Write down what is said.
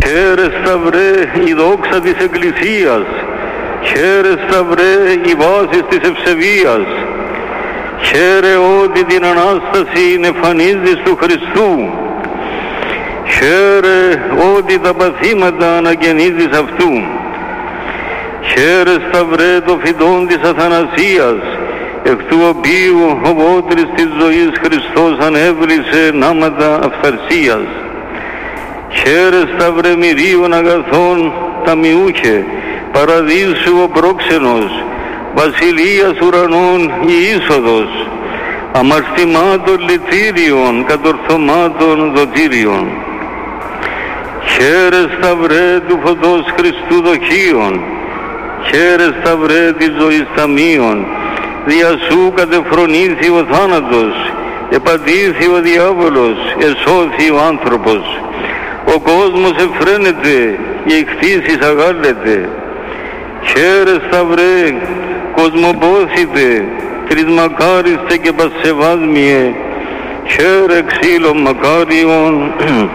Χαίρε Σταυρέ η δόξα της Εκκλησίας, χαίρε Σταυρέ η βάση της ευσεβίας, χαίρε ότι την Ανάσταση εμφανίζεις του Χριστού, χαίρε ότι τα παθήματα αναγεννίζεις αυτού, χαίρε Σταυρέ το φυτόν της Αθανασίας, εκ του οποίου ο βότρης της ζωής Χριστός ανέβλησε νάματα αυθαρσίας. Χαίρε Σταυρέ μυρίων αγαθών ταμιούχε, παραδείσου ο πρόξενος, βασιλείας ουρανών η είσοδος, αμαρτημάτων λυτήριων, κατορθωμάτων δοτήριων. Χαίρε Σταυρέ του φωτός Χριστού δοχείων, χαίρε Σταυρέ της ζωής ταμείων, δια σου κατεφρονήθη ο θάνατος, επατήθη ο διάβολος, εσώθη ο άνθρωπος. Ο κόσμος εφραίνεται, η εκθήσεις αγάλλεται. Χαίρε Σταυρέ, κοσμοπόθητε, τρισμακάριστε και πασεβάσμιε, χαίρε ξύλο μακάριον,